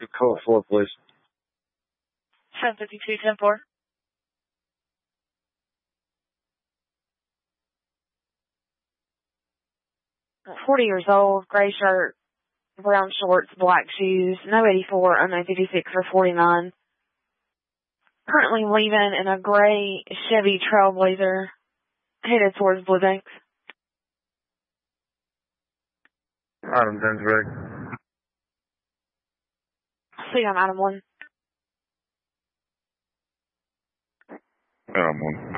code 4, please. 752-10-4. $40 years old, gray shirt, brown shorts, black shoes, no 84, unknown 56 or 49. Currently leaving in a gray Chevy Trailblazer, headed towards Blue Banks. Item 10's ready. See you on item 1. Item 1.